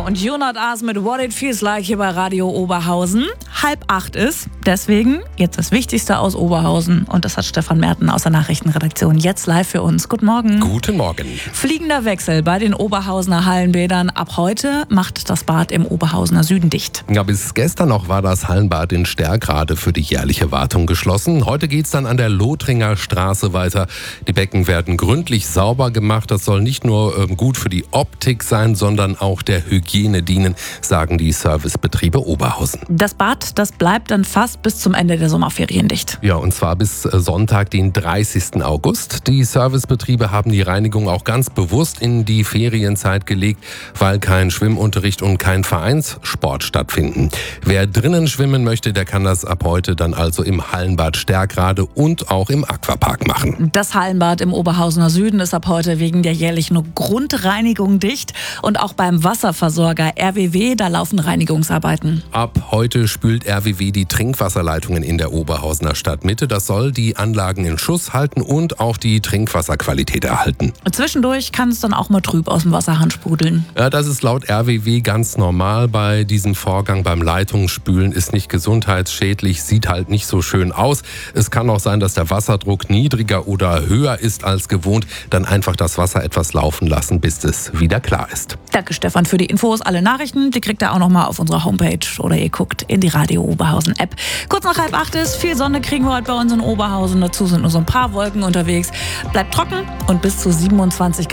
und You Not Us mit What It Feels Like hier bei Radio Oberhausen. 7:30 ist, deswegen jetzt das Wichtigste aus Oberhausen. Und das hat Stefan Merten aus der Nachrichtenredaktion jetzt live für uns. Guten Morgen. Guten Morgen. Fliegender Wechsel bei den Oberhausener Hallenbädern. Ab heute macht das Bad im Oberhausener Süden dicht. Ja, bis gestern noch war das Hallenbad in Stärkrade für die jährliche Wartung geschlossen. Heute geht's dann an der Lothringer Straße weiter. Die Becken werden gründlich sauber gemacht. Das soll nicht nur gut für die Optik sein, sondern auch der Hygiene dienen, sagen die Servicebetriebe Oberhausen. Das Bad, das bleibt dann fast bis zum Ende der Sommerferien dicht. Ja, und zwar bis Sonntag, den 30. August. Die Servicebetriebe haben die Reinigung auch ganz bewusst in die Ferienzeit gelegt, weil kein Schwimmunterricht und kein Vereinssport stattfinden. Wer drinnen schwimmen möchte, der kann das ab heute dann also im Hallenbad Stärkrade und auch im Aquapark machen. Das Hallenbad im Oberhausener Süden ist ab heute wegen der jährlichen Grundreinigung dicht. Und auch beim Wasserversorger RWW, da laufen Reinigungsarbeiten. Ab heute spült RWW die Trinkwasserleitungen in der Oberhausener Stadtmitte. Das soll die Anlagen in Schuss halten und auch die Trinkwasserqualität erhalten. Zwischendurch kann es dann auch mal trüb aus dem Wasserhahn sprudeln. Ja, das ist laut RWW ganz normal bei diesem Vorgang. Beim Leitungsspülen ist nicht gesundheitsschädlich, sieht halt nicht so schön aus. Es kann auch sein, dass der Wasserdruck niedriger oder höher ist als gewohnt. Dann einfach das Wasser etwas laufen lassen, bis es wieder klar ist. Danke Stefan für die Infos. Alle Nachrichten, die kriegt ihr auch nochmal auf unserer Homepage oder ihr guckt in die Radio Oberhausen App. Kurz nach 7:30 ist, viel Sonne kriegen wir heute bei uns in Oberhausen. Dazu sind nur so ein paar Wolken unterwegs. Bleibt trocken und bis zu 27 Grad.